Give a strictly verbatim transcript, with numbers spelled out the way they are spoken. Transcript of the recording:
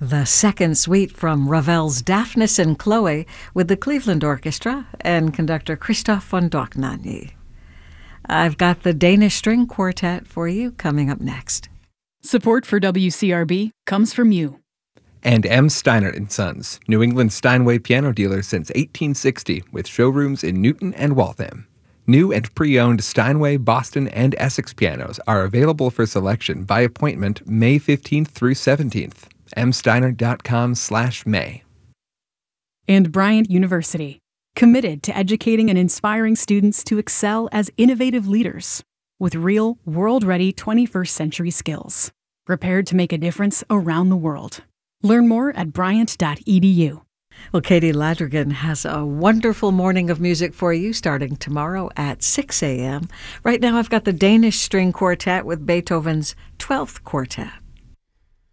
The second suite from Ravel's Daphnis and Chloe with the Cleveland Orchestra and conductor Christoph von Dohnanyi. I've got the Danish String Quartet for you coming up next. Support for W C R B comes from you. And M. Steiner and Sons, New England Steinway piano dealer since eighteen sixty, with showrooms in Newton and Waltham. New and pre-owned Steinway, Boston, and Essex pianos are available for selection by appointment May fifteenth through seventeenth. m steiner dot com slash may. And Bryant University, committed to educating and inspiring students to excel as innovative leaders with real, world-ready twenty-first century skills, prepared to make a difference around the world. Learn more at bryant dot e d u. Well, Katie Ladrigan has a wonderful morning of music for you starting tomorrow at six a.m. Right now I've got the Danish String Quartet with Beethoven's twelfth Quartet.